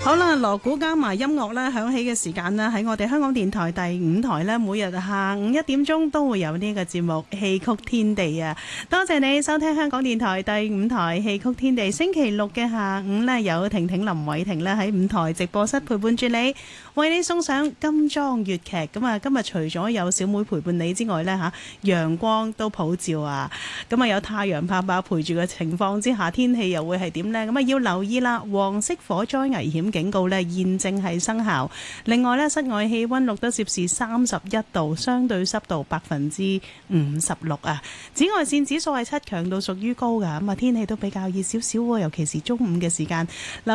好啦，鑼鼓加埋音樂咧響起嘅時間呢，喺我哋香港電台第5台呢，每日下午1點鐘都會有呢個節目戲曲天地啊！多謝你收聽香港電台第5台戲曲天地。星期六嘅下午呢，有婷婷林偉婷呢喺5台直播室陪伴住你，為你送上金裝粵劇。咁啊，今日除咗有小妹陪伴你之外呢，陽光都普照啊！咁啊，有太陽拍拍陪住嘅情況之下，天氣又會係點呢？咁啊，要留意啦，黃色火災危險警告呢現正係生效。另外呢，室外氣溫錄得攝氏31度，相對濕度56%啊。紫外線指數係7，強度屬於高噶。咁啊，天氣都比較熱少少喎，尤其是中午嘅時間。